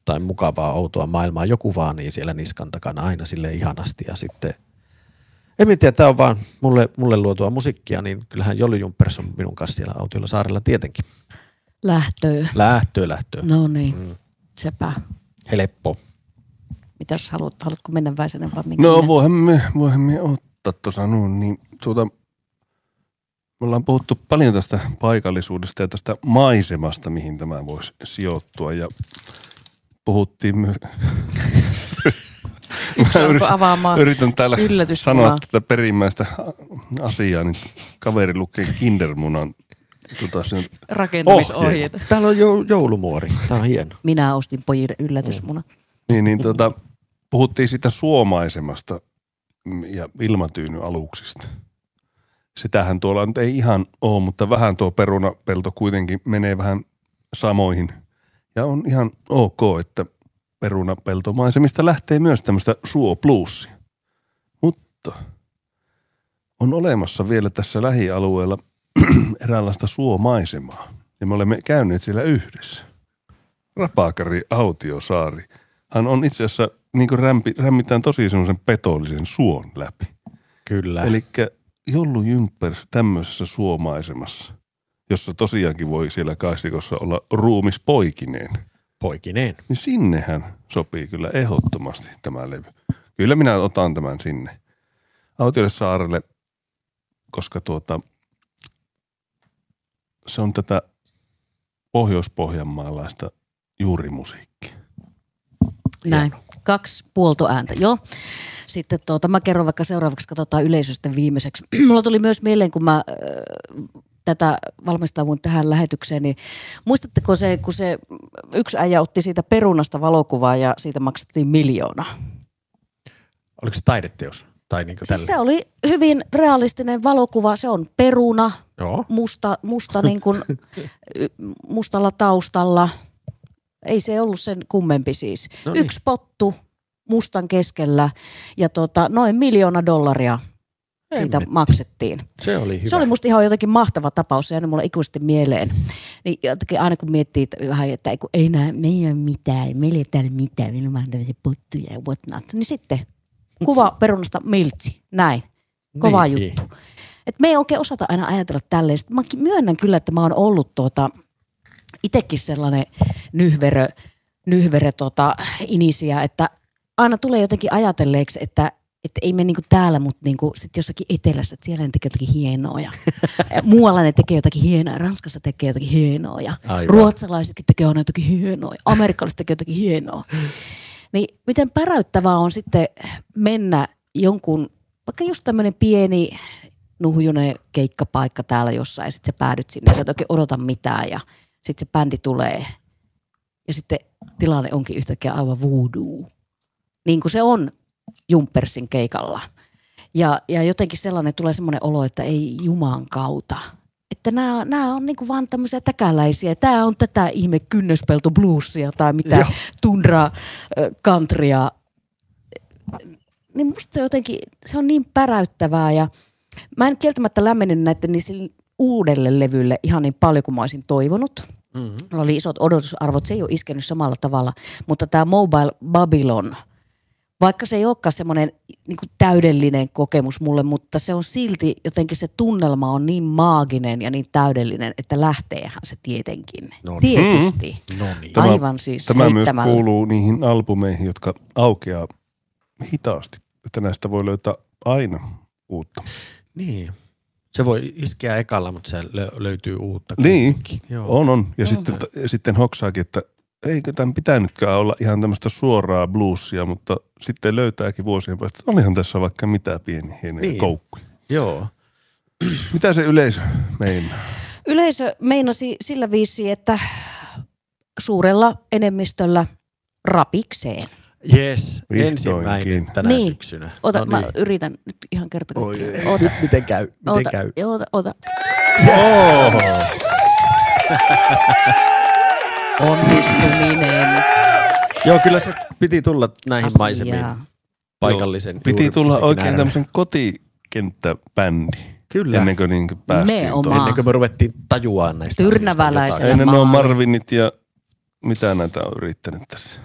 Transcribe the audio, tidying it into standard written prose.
jotain mukavaa, outoa maailmaa. Joku vaan niin siellä niskan takana aina sille ihanasti ja sitten en tiedä, tämä on vaan mulle luotua musiikkia, niin kyllähän Jolly Jumpers on minun kanssa siellä Autiolla saarella tietenkin. Lähtöä. No niin, sepä. Helppo. Mitäs haluatko mennä Väisänen vai minkä? No voihan me ottaa tuossa noin, niin me ollaan puhuttu paljon tästä paikallisuudesta ja tästä maisemasta, mihin tämä voisi sijoittua ja puhuttiin myös. Yritän täällä sanoa tätä perimmäistä asiaa, niin kaveri lukee Kindermunan rakentamisohjeita. Täällä on joulumuori. Tää on hieno. Minä ostin pojille yllätysmuna. Niin, puhuttiin siitä suomaisemasta ja ilmatyynyaluksista. Sitähän tuolla nyt ei ihan ole, mutta vähän tuo perunapelto kuitenkin menee vähän samoihin. Ja on ihan ok, että perunapeltomaisemista lähtee myös tämmöistä suopluussia. Mutta on olemassa vielä tässä lähialueella eräänlaista suomaisemaa. Ja me olemme käyneet siellä yhdessä. Rapakari Autiosaari. Hän on itse asiassa, niin kuin rämmitään tosi semmoisen petollisen suon läpi. Kyllä. Elikkä Jolly Jumpers tämmöisessä suomaisemassa, jossa tosiaankin voi siellä kaistikossa olla ruumis poikineen. Poikineen. Niin sinnehän sopii kyllä ehdottomasti tämä levy. Kyllä minä otan tämän sinne Autiolle saarelle, koska se on tätä pohjois-pohjanmaalaista juurimusiikkia. Näin. 2 puoltoääntä, joo. Sitten mä kerron vaikka seuraavaksi, katsotaan yleisöstä viimeiseksi. Mulla tuli myös mieleen, kun mä tätä valmistauduin tähän lähetykseen, niin muistatteko se, kun se yksi äijä otti siitä perunasta valokuvaa ja siitä maksettiin 1 000 000? Oliko se taideteos? Tai niin kuin siis se oli hyvin realistinen valokuva. Se on peruna, joo. Musta niin kuin, mustalla taustalla. Ei se ollut sen kummempi siis. No niin. 1 pottu mustan keskellä ja noin $1 000 000 siitä maksettiin. Se oli hyvä. Se oli musta ihan jotenkin mahtava tapaus. Se jäänyt mulle ikuisesti mieleen. Niin jotenkin aina kun miettii vähän, että ei ole mitään, meillä ei täällä mitään, meillä on vaan tämmöisiä pottuja ja whatnot. Niin sitten kuva perunasta miltsi, näin. Kova niin. Juttu. Et me ei oikein osata aina ajatella tälleen. Sitten mä myönnän kyllä, että mä oon ollut itsekin sellainen nyhverö inisiä, että aina tulee jotenkin ajatelleeksi, että ei me niinku täällä, mutta niinku sit jossakin etelässä, että siellä ne tekee jotakin hienoa ja muualla ne tekee jotakin hienoa, Ranskassa tekee jotakin hienoa ja ruotsalaisetkin tekee aina jotakin hienoa ja amerikkalaiset tekee jotakin hienoa. Niin miten päräyttävää on sitten mennä jonkun, vaikka just tämmöinen pieni nuhjunen keikkapaikka täällä jossain ja sitten sä päädyt sinne ja sä et oikein odota mitään ja sitten se bändi tulee ja sitten tilanne onkin yhtäkkiä aivan voodoo. Niin kuin se on Jumpersin keikalla. Ja jotenkin sellainen tulee semmoinen olo, että ei Juman kautta. Että nämä on niinku vaan tämmöisiä täkäläisiä. Tämä on tätä ihme kynnöspelto bluesia tai mitä tundra countrya. Niin musta se jotenkin, se on niin päräyttävää ja mä en kieltämättä lämmennyt näiden niin uudelle levylle ihan niin paljon kuin mä olisin toivonut. Mm-hmm. Oli isot odotusarvot, se ei ole iskenyt samalla tavalla, mutta tämä Mobile Babylon, vaikka se ei olekaan semmoinen niin kuin täydellinen kokemus mulle, mutta se on silti jotenkin se tunnelma on niin maaginen ja niin täydellinen, että lähteehän se tietenkin. Tietysti. Aivan siis tämä myös kuuluu niihin albumeihin, jotka aukeaa hitaasti, että näistä voi löytää aina uutta. Niin. Se voi iskeä ekalla, mutta se löytyy uutta. Niin, on. Ja sitten hoksaakin, että eikö tämän pitänytkään olla ihan tämmöistä suoraa bluesia, mutta sitten löytääkin vuosien päästä. Olihan tässä vaikka mitä pieniä hienoja koukkuja. Joo. Mitä se yleisö meinaa? Yleisö meinasi sillä viisiin, että suurella enemmistöllä rapikseen. Jes, ensimmäinen tänä syksynä. Ota, mä yritän nyt ihan kerta kaikkiaan. Nyt miten käy? Ota. Yes. Onnistuminen. Joo, kyllä se piti tulla näihin maisemiin paikallisen. Piti tulla oikein tämmöisen kotikenttäbändi. Kyllä. Ennen kuin päästiin. Ennen kuin me ruvettiin tajuaan näistä Tyrnäväläisenä Ennen on Marvinit ja mitä näitä on yrittänyt tässä.